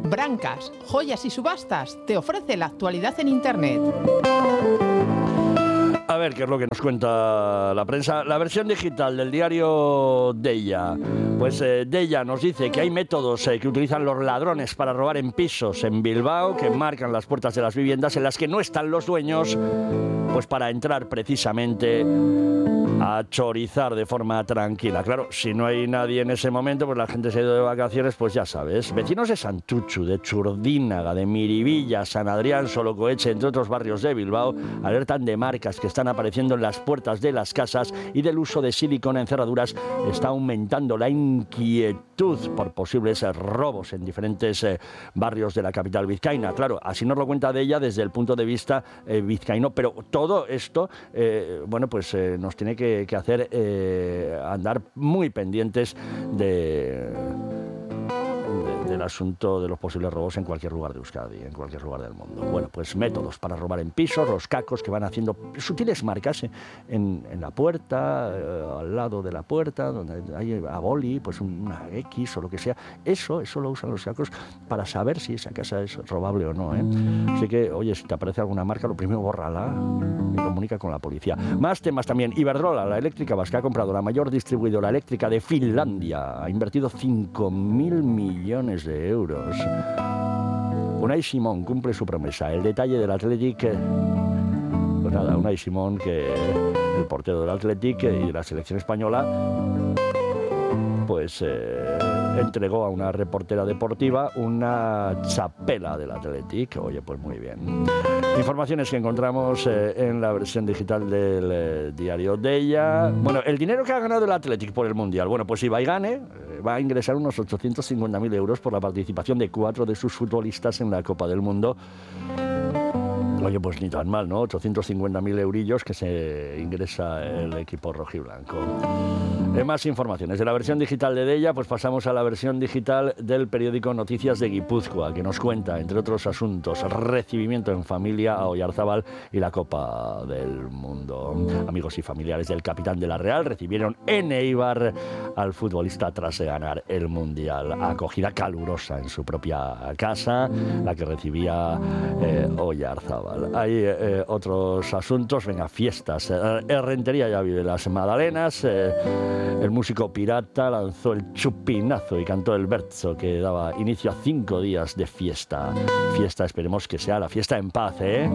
Brancas, Joyas y Subastas te ofrece la actualidad en Internet. A ver qué es lo que nos cuenta la prensa. La versión digital del diario Deia. Pues Deia nos dice que hay métodos que utilizan los ladrones para robar en pisos en Bilbao, que marcan las puertas de las viviendas en las que no están los dueños, pues para entrar precisamente a chorizar de forma tranquila. Claro, si no hay nadie en ese momento, pues la gente se ha ido de vacaciones, pues ya sabes. Vecinos de Santuchu, de Churdínaga, de Miribilla, San Adrián, Solocoeche, entre otros barrios de Bilbao, alertan de marcas que están apareciendo en las puertas de las casas y del uso de silicona en cerraduras. Está aumentando la inquietud por posibles robos en diferentes barrios de la capital vizcaína. Claro, así nos lo cuenta Deia desde el punto de vista vizcaíno, pero todo esto, bueno, pues nos tiene que hacer andar muy pendientes del asunto de los posibles robos en cualquier lugar de Euskadi, en cualquier lugar del mundo. Bueno, pues métodos para robar en pisos, los cacos que van haciendo sutiles marcas en la puerta, al lado de la puerta, donde hay a boli, pues una X o lo que sea. Eso lo usan los cacos para saber si esa casa es robable o no, ¿eh? Así que, oye, si te aparece alguna marca, lo primero bórrala y comunica con la policía. Más temas también. Iberdrola, la eléctrica vasca, ha comprado la mayor distribuidora eléctrica de Finlandia. Ha invertido 5.000 millones de euros. Unai Simón cumple su promesa. El detalle del Athletic, pues nada, Unai Simón, que el portero del Athletic y de la selección española, pues entregó a una reportera deportiva una chapela del Athletic. Oye, pues muy bien. Informaciones que encontramos en la versión digital del diario Deia. Bueno, el dinero que ha ganado el Athletic por el Mundial. Bueno, pues Ibai Gane va a ingresar unos 850.000 euros por la participación de 4 de sus futbolistas en la Copa del Mundo. Oye, pues ni tan mal, ¿no? 850.000 eurillos que se ingresa el equipo rojiblanco. Más informaciones de la versión digital de Deia, pues pasamos a la versión digital del periódico Noticias de Guipúzcoa, que nos cuenta, entre otros asuntos, recibimiento en familia a Oyarzábal y la Copa del Mundo. Amigos y familiares del capitán de la Real recibieron en Eibar al futbolista tras ganar el Mundial. Acogida calurosa en su propia casa, la que recibía Oyarzábal. Hay otros asuntos, venga, fiestas. Rentería ya vive las Madalenas. El músico pirata lanzó el chupinazo y cantó el berzo que daba inicio a 5 días de fiesta. Fiesta, esperemos que sea la fiesta en paz, ¿eh?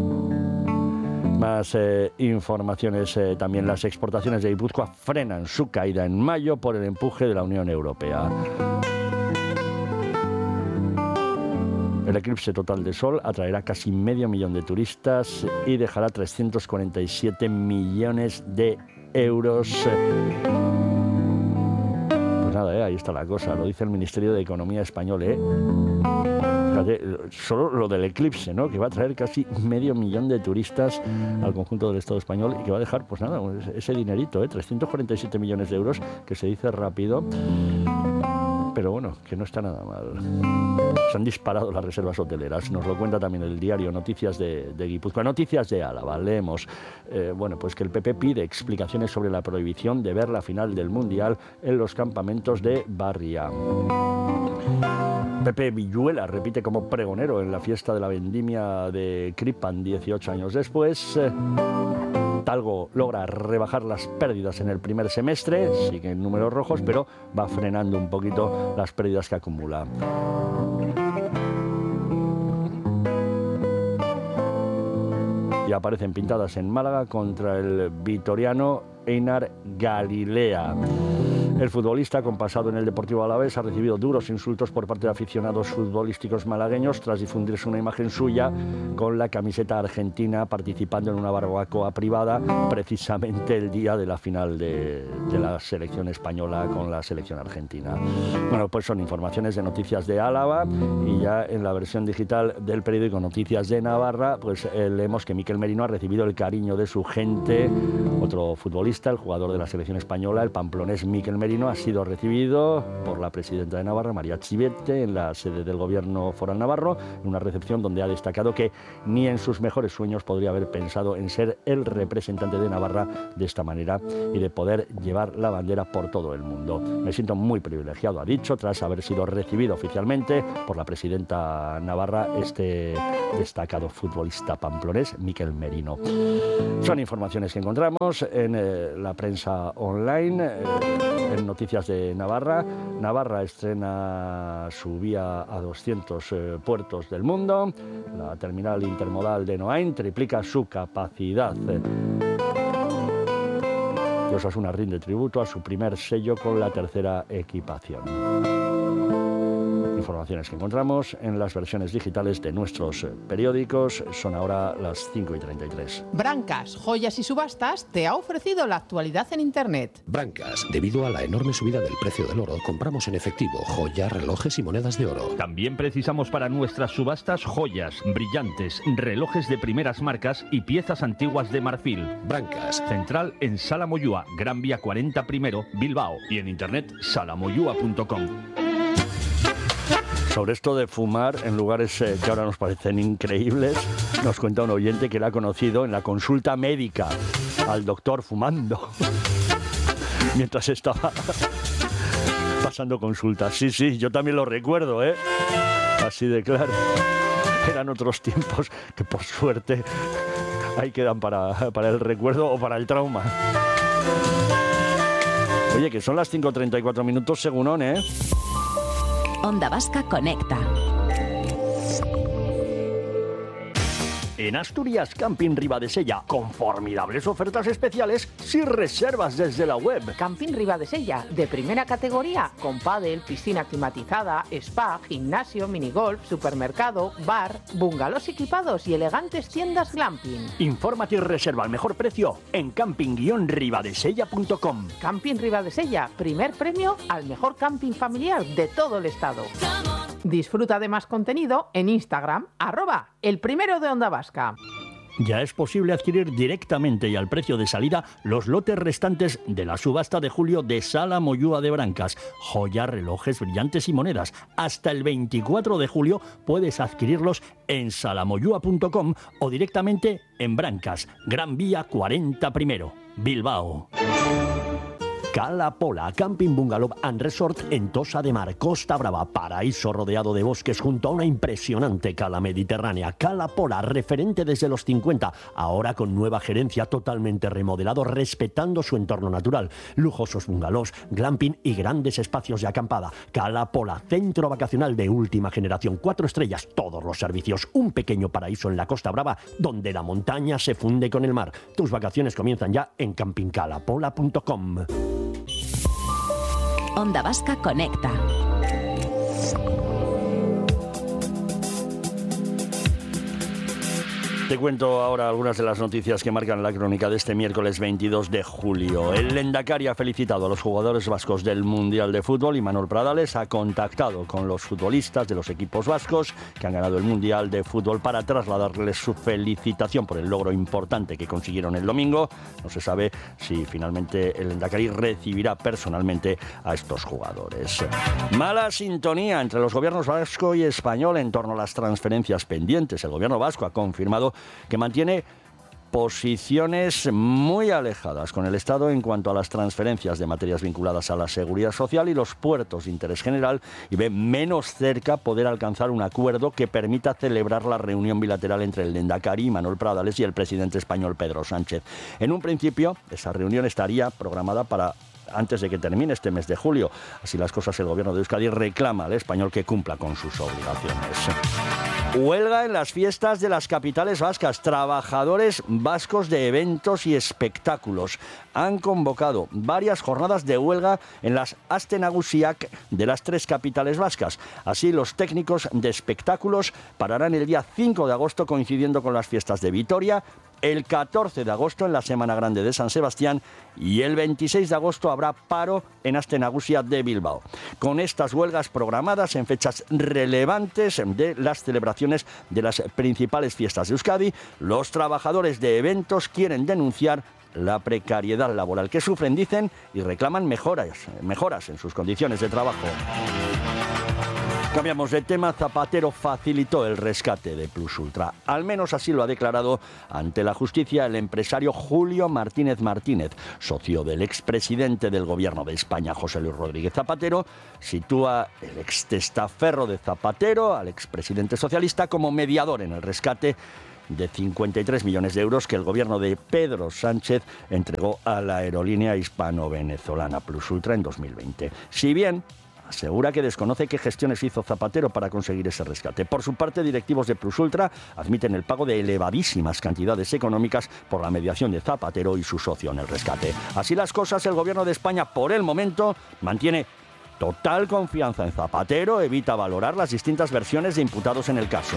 Más informaciones también. Las exportaciones de Guipúzcoa frenan su caída en mayo por el empuje de la Unión Europea. El eclipse total de Sol atraerá casi 500.000 de turistas y dejará 347 millones de euros. Pues nada, ahí está la cosa, lo dice el Ministerio de Economía español, Fíjate, solo lo del eclipse, ¿no? Que va a traer casi 500.000 de turistas al conjunto del Estado español y que va a dejar, pues nada, ese dinerito, 347 millones de euros, que se dice rápido, pero bueno, que no está nada mal. Se han disparado las reservas hoteleras. Nos lo cuenta también el diario Noticias de Guipúzcoa. Noticias de Álava. Leemos, bueno, pues que el PP pide explicaciones sobre la prohibición de ver la final del Mundial en los campamentos de Barria. Pepe Villuela repite como pregonero en la fiesta de la vendimia de Cripan 18 años después. Talgo logra rebajar las pérdidas en el primer semestre, sigue en números rojos, pero va frenando un poquito las pérdidas que acumula. Y aparecen pintadas en Málaga contra el vitoriano Einar Galilea. El futbolista, con pasado en el Deportivo Alavés, ha recibido duros insultos por parte de aficionados futbolísticos malagueños tras difundirse una imagen suya con la camiseta argentina participando en una barbacoa privada precisamente el día de la final de la selección española con la selección argentina. Bueno, pues son informaciones de Noticias de Álava, y ya en la versión digital del periódico Noticias de Navarra, pues leemos que Mikel Merino ha recibido el cariño de su gente. Otro futbolista, el jugador de la selección española, el pamplonés Mikel Merino, Merino ha sido recibido por la presidenta de Navarra, María Chivite, en la sede del Gobierno foral navarro, en una recepción donde ha destacado que ni en sus mejores sueños podría haber pensado en ser el representante de Navarra de esta manera y de poder llevar la bandera por todo el mundo. Me siento muy privilegiado, ha dicho, tras haber sido recibido oficialmente por la presidenta navarra, este destacado futbolista pamplonés, Miquel Merino. Son informaciones que encontramos en la prensa online, en Noticias de Navarra. Navarra estrena su vía a 200 puertos del mundo. La terminal intermodal de Noain triplica su capacidad. Y Osasuna rinde tributo a su primer sello con la tercera equipación. Informaciones que encontramos en las versiones digitales de nuestros periódicos. Son ahora las 5:33. Brancas, Joyas y Subastas te ha ofrecido la actualidad en Internet. Brancas, debido a la enorme subida del precio del oro, compramos en efectivo joyas, relojes y monedas de oro. También precisamos para nuestras subastas joyas, brillantes, relojes de primeras marcas y piezas antiguas de marfil. Brancas. Central en Sala Moyúa, Gran Vía 40 I, Bilbao. Y en internet salamoyua.com. Sobre esto de fumar en lugares que ahora nos parecen increíbles, nos cuenta un oyente que le ha conocido en la consulta médica al doctor fumando mientras estaba pasando consultas. Sí, yo también lo recuerdo, ¿eh? Así de claro. Eran otros tiempos que por suerte ahí quedan para el recuerdo o para el trauma. Oye, que son las 5:34 según ¿eh? Onda Vasca Conecta. En Asturias, Camping Ribadesella, con formidables ofertas especiales si reservas desde la web. Camping Ribadesella, de primera categoría, con pádel, piscina climatizada, spa, gimnasio, minigolf, supermercado, bar, bungalows equipados y elegantes tiendas glamping. Infórmate y reserva al mejor precio en camping-ribadesella.com. Camping Ribadesella, primer premio al mejor camping familiar de todo el estado. Disfruta de más contenido en Instagram, @elprimero de Onda Vasca. Ya es posible adquirir directamente y al precio de salida los lotes restantes de la subasta de julio de Sala Moyúa de Brancas. Joyas, relojes, brillantes y monedas. Hasta el 24 de julio puedes adquirirlos en salamoyúa.com o directamente en Brancas, Gran Vía 40 I, Bilbao. Cala Pola, Camping Bungalow and Resort en Tossa de Mar, Costa Brava, paraíso rodeado de bosques junto a una impresionante cala mediterránea. Cala Pola, referente desde los 50, ahora con nueva gerencia, totalmente remodelado, respetando su entorno natural. Lujosos bungalows, glamping y grandes espacios de acampada. Cala Pola, centro vacacional de última generación, 4 estrellas, todos los servicios. Un pequeño paraíso en la Costa Brava, donde la montaña se funde con el mar. Tus vacaciones comienzan ya en campingcalapola.com. Onda Vasca Conecta. Te cuento ahora algunas de las noticias que marcan la crónica de este miércoles 22 de julio. El Lehendakari ha felicitado a los jugadores vascos del Mundial de Fútbol y Manuel Pradales ha contactado con los futbolistas de los equipos vascos que han ganado el Mundial de Fútbol para trasladarles su felicitación por el logro importante que consiguieron el domingo. No se sabe si finalmente el Lehendakari recibirá personalmente a estos jugadores. Mala sintonía entre los gobiernos vasco y español en torno a las transferencias pendientes. El gobierno vasco ha confirmado que mantiene posiciones muy alejadas con el Estado en cuanto a las transferencias de materias vinculadas a la seguridad social y los puertos de interés general y ve menos cerca poder alcanzar un acuerdo que permita celebrar la reunión bilateral entre el Lehendakari, Manuel Pradales y el presidente español Pedro Sánchez. En un principio, esa reunión estaría programada para antes de que termine este mes de julio. Así las cosas, el gobierno de Euskadi reclama al español que cumpla con sus obligaciones. Huelga en las fiestas de las capitales vascas. Trabajadores vascos de eventos y espectáculos han convocado varias jornadas de huelga en las Aste Nagusiak de las 3 capitales vascas. Así, los técnicos de espectáculos pararán el día 5 de agosto coincidiendo con las fiestas de Vitoria, el 14 de agosto en la Semana Grande de San Sebastián y el 26 de agosto habrá paro en Aste Nagusia de Bilbao. Con estas huelgas programadas en fechas relevantes de las celebraciones de las principales fiestas de Euskadi, los trabajadores de eventos quieren denunciar la precariedad laboral que sufren, dicen, y reclaman mejoras en sus condiciones de trabajo. Cambiamos de tema. Zapatero facilitó el rescate de Plus Ultra. Al menos así lo ha declarado ante la justicia el empresario Julio Martínez Martínez, socio del expresidente del Gobierno de España, José Luis Rodríguez Zapatero. Sitúa el extestaferro de Zapatero, al expresidente socialista, como mediador en el rescate de 53 millones de euros que el gobierno de Pedro Sánchez entregó a la aerolínea hispano-venezolana Plus Ultra en 2020. Si bien asegura que desconoce qué gestiones hizo Zapatero para conseguir ese rescate. Por su parte, directivos de Plus Ultra admiten el pago de elevadísimas cantidades económicas por la mediación de Zapatero y su socio en el rescate. Así las cosas, el gobierno de España, por el momento, mantiene total confianza en Zapatero, evita valorar las distintas versiones de imputados en el caso.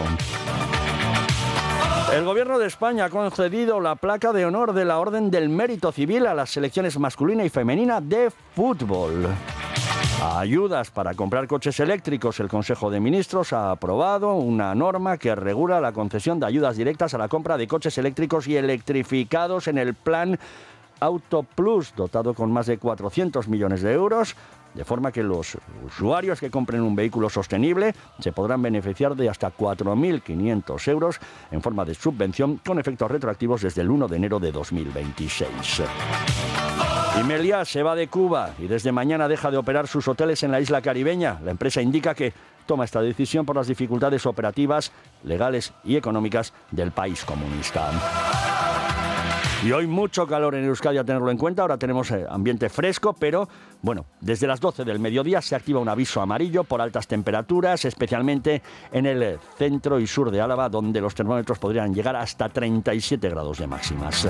El Gobierno de España ha concedido la placa de honor de la Orden del Mérito Civil a las selecciones masculina y femenina de fútbol. Ayudas para comprar coches eléctricos. El Consejo de Ministros ha aprobado una norma que regula la concesión de ayudas directas a la compra de coches eléctricos y electrificados en el Plan Auto Plus, dotado con más de 400 millones de euros, de forma que los usuarios que compren un vehículo sostenible se podrán beneficiar de hasta 4.500 euros en forma de subvención con efectos retroactivos desde el 1 de enero de 2026. Y Meliá se va de Cuba y desde mañana deja de operar sus hoteles en la isla caribeña. La empresa indica que toma esta decisión por las dificultades operativas, legales y económicas del país comunista. Y hoy mucho calor en Euskadi, a tenerlo en cuenta. Ahora tenemos ambiente fresco, pero bueno, desde las 12 del mediodía se activa un aviso amarillo por altas temperaturas, especialmente en el centro y sur de Álava, donde los termómetros podrían llegar hasta 37 grados de máximas.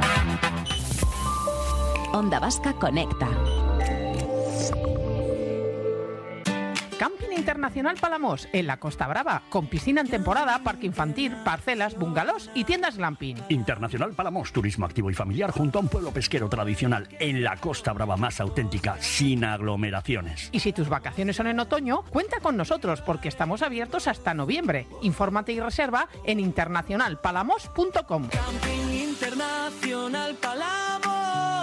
Onda Vasca Conecta. Camping Internacional Palamos, en la Costa Brava, con piscina en temporada, parque infantil, parcelas, bungalows y tiendas glamping. Internacional Palamos, turismo activo y familiar junto a un pueblo pesquero tradicional en la Costa Brava más auténtica, sin aglomeraciones. Y si tus vacaciones son en otoño, cuenta con nosotros porque estamos abiertos hasta noviembre. Infórmate y reserva en internacionalpalamos.com. Camping Internacional Palamos.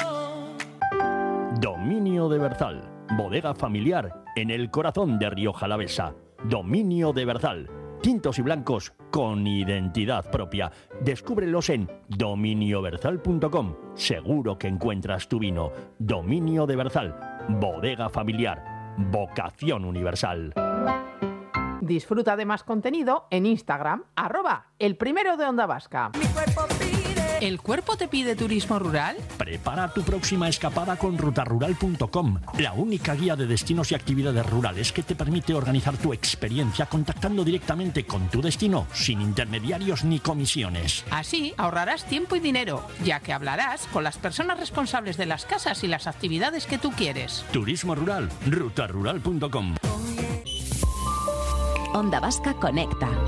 Dominio de Berzal, bodega familiar en el corazón de Rioja Alavesa. Dominio de Berzal, tintos y blancos con identidad propia. Descúbrelos en dominioberzal.com. Seguro que encuentras tu vino. Dominio de Berzal, bodega familiar, vocación universal. Disfruta de más contenido en Instagram, @elprimero de Onda Vasca. Mi cuerpo pide. ¿El cuerpo te pide turismo rural? Prepara tu próxima escapada con rutarural.com, la única guía de destinos y actividades rurales que te permite organizar tu experiencia contactando directamente con tu destino, sin intermediarios ni comisiones. Así ahorrarás tiempo y dinero, ya que hablarás con las personas responsables de las casas y las actividades que tú quieres. Turismo rural, rutarural.com. Onda Vasca Conecta.